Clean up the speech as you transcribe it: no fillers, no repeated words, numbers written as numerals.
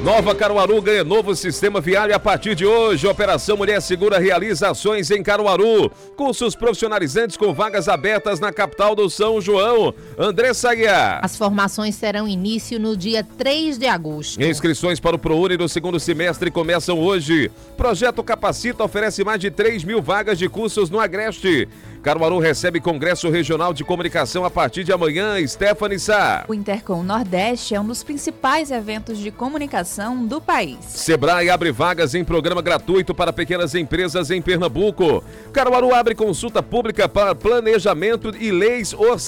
Nova Caruaru ganha novo sistema viário a partir de hoje. Operação Mulher Segura realiza ações em Caruaru. Cursos profissionalizantes com vagas abertas na capital do São João. Andressa Aguiar. As formações terão início no dia 3 de agosto. Inscrições para o ProUni do segundo semestre começam hoje. Projeto Capacita oferece mais de 3.000 vagas de cursos no Agreste. Caruaru recebe Congresso Regional de Comunicação a partir de amanhã. Stephanie Sá. O Intercom Nordeste é um dos principais eventos de comunicação do país. Sebrae abre vagas em programa gratuito para pequenas empresas em Pernambuco. Caruaru abre consulta pública para planejamento e leis orçamentárias.